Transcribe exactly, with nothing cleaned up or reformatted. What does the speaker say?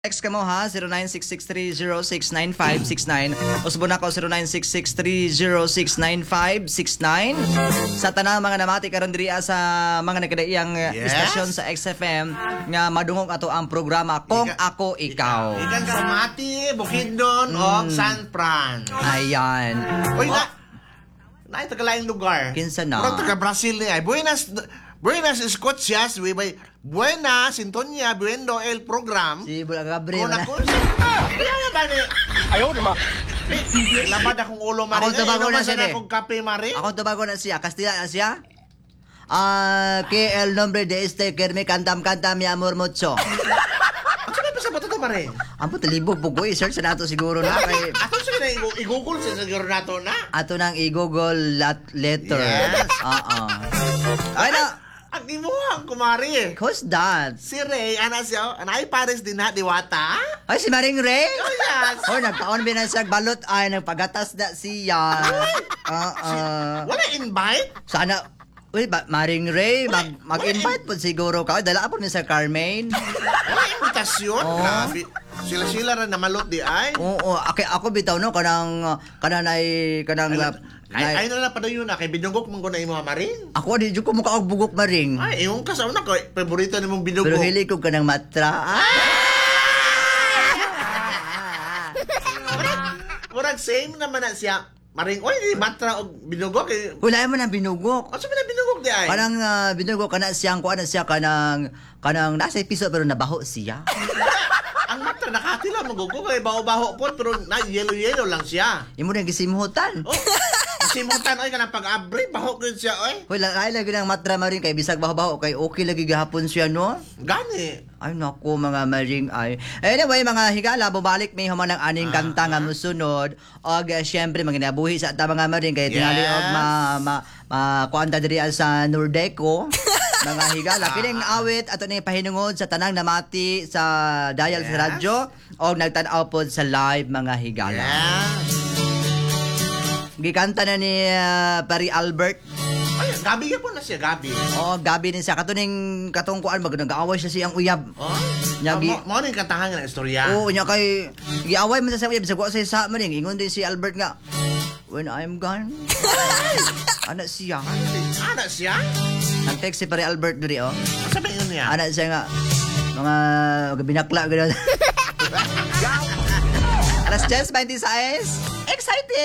Text ka mo ha, zero nine six six three zero six nine five six nine. Usbo na ko, zero nine six six three zero six nine five six nine. Sa tanang mga namati karon diri sa mga nagkadaiyang Yes. istasyon sa X F M nga madungog ato ang programa Kung Ika- Ako Ikaw. Ikan sa Mati, Bukidnon, o San Fran. Ayan. Uy, na... Na, tagalaing lugar. Kinsa na? Pero taga Brazil niya. Buenas... Buenas Escotias, we by Buenas, Sintonia, Buendo el program. Si Bula Gabriel. Kung ako, kaya na ba ni? Ayaw naman. Labad akong ulo, Mari. Ako tabago na siya, eh. akong kape, Mari. Ako tabago na siya, Kastila na siya. Ah, que el nombre de este que me cantam canta mi amor mucho. Ang sabi pa sa bato to, Mari? Ampo talibog po ko, i-search na nato siguro na kay Ato siya na i- i-google sa siguro nato na. ato nang i-google lat letter. Yes. Oo. Ay na, Ang imuhang, kumari. who's that? Si Ray, ana siya, anay pares din ha, diwata. Ay, si Maring Ray? Oh, yes. Oh, nagkaon ba na siya balot ay nagpagatas na siya. Oo. Wala invite? Sana, uy, ba, Maring Ray, mag, mag-invite po siguro ka. Dala po ni Sir Carmaine. Wala imbitasyon? Oh. Grabe. Sila-sila rin namalot di ay. Oo, okay, ako bitaw no, kanang, kanang ay, kanang, Ay, ay na lang pa yun na. Kay binugok mong ko na imo marin. ako, di dyo ko mukha og bugok Maring. Ay, yung kasauna ko, paborito ni mong binugok. Pero hili ko kanang matra. Ah! Murag same naman na siya. Maring, oy, di matra og binugok. Eh. Wala mo nang binugok. Ano sabi na binugok di ay? Kanang uh, binugok kana siyang kuan na siya kanang kanang nasa episode pero nabaho siya. Ang matra nakatila magugok kay baho-baho po pero na yellow-yellow lang siya. Imo nang gisimhutan. Oh, simutan oy kanang pag-abri, baho gud siya oy. Hoy, laay lagi nang matra Maring kay bisag baho-baho kay okay lagi gahapon siya no. Gani. Ay nako mga Maring ay. Anyway mga higala bumalik may human ng aning kanta nga mosunod og uh, syempre maginabuhi sa ta mga Maring kay tingali Yes. og ma ma, ma kuanta diri sa Nordeco. Mga higala kining awit ato ni pahinungod sa tanang namati sa dial sa Yes. radyo og nagtan-aw pod sa live mga higala. Yes. Gikanta na ni uh, Pari Albert. Ay, gabi ya po na siya, gabi. Oh, gabi din siya katuning katungkuan mag nag-aaway siya siyang uyab. Oh? Nyagi. Mo mo ni kantahan nga istorya. Oo, nya kay giaway man sa uyab sa kuha sa isa man ning ingon din si Albert nga when I'm gone. Ana siya. Ana siya? Nag-text si Pare Albert diri oh. Ano sabi yun niya? Ana siya nga mga binakla gano'n. Alas ten twenty-six. Excited!